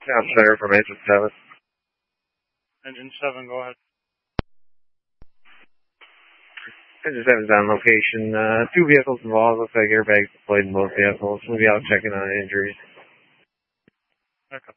Sounds better for Engine 7. Engine 7, go ahead. Engine 7's on location. 2 vehicles involved. Looks like airbags deployed in both vehicles. We'll be out checking on injuries. Okay.